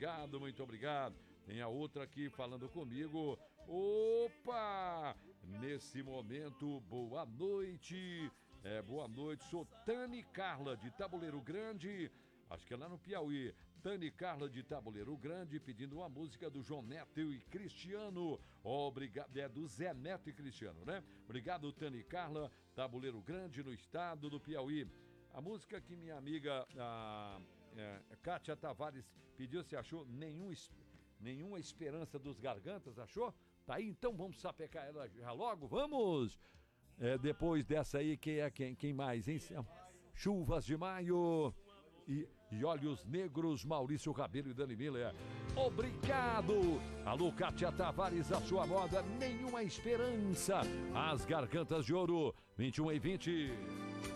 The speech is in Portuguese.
obrigado, muito obrigado. Tem a outra aqui falando comigo. Opa! Nesse momento, boa noite. Boa noite, sou Tani Carla de Tabuleiro Grande. Acho que é lá no Piauí. Tani Carla de Tabuleiro Grande pedindo uma música do João Neto e Cristiano. Obrigado, é do Zé Neto e Cristiano, né? Obrigado, Tani Carla, Tabuleiro Grande, no estado do Piauí. A música que minha amiga Kátia Tavares pediu, você achou? Nenhuma esperança dos Gargantas, achou? Tá aí, então vamos sapecar ela já logo, vamos! Depois dessa aí, quem mais, hein? Chuvas de Maio e Olhos Negros, Maurício Rabelo e Dani Miller. Obrigado! Alô, Kátia Tavares, a sua moda, nenhuma esperança. As Gargantas de Ouro, 21 e 20.